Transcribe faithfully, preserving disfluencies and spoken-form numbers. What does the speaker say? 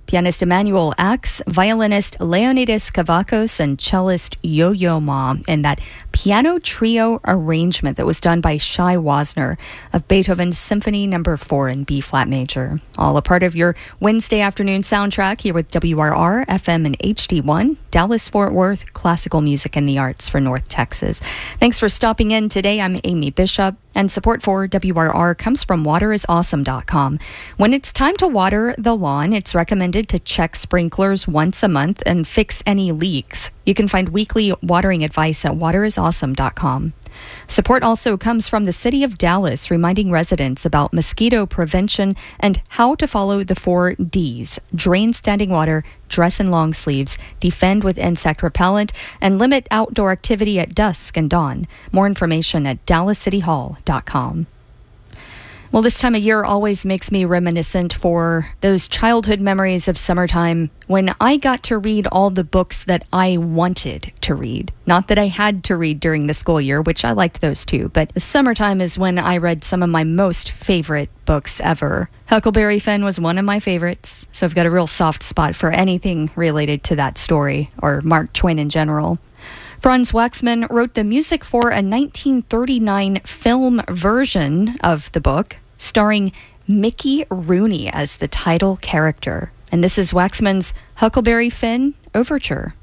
pianist Emmanuel Axe, violinist Leonidas Kavakos, and cellist Yo-Yo Ma in that piano trio arrangement that was done by Shai Wasner of Beethoven's Symphony Number four in B-flat major. All a part of your Wednesday afternoon soundtrack here with W R R, F M and H D one, Dallas-Fort Worth, classical music and the arts for North Texas. Thanks for stopping in today. I'm Amy Bishop, and support for W R R comes from water is awesome dot com. When it's time to water the lawn, it's recommended to check sprinklers once a month and fix any leaks. You can find weekly watering advice at water is awesome dot com. Support also comes from the City of Dallas, reminding residents about mosquito prevention and how to follow the four Ds: drain standing water, dress in long sleeves, defend with insect repellent, and limit outdoor activity at dusk and dawn. More information at dallas city hall dot com. Well, this time of year always makes me reminiscent for those childhood memories of summertime when I got to read all the books that I wanted to read. Not that I had to read during the school year, which I liked those too, but summertime is when I read some of my most favorite books ever. Huckleberry Finn was one of my favorites, so I've got a real soft spot for anything related to that story, or Mark Twain in general. Franz Waxman wrote the music for a nineteen thirty-nine film version of the book, starring Mickey Rooney as the title character. And this is Waxman's Huckleberry Finn Overture.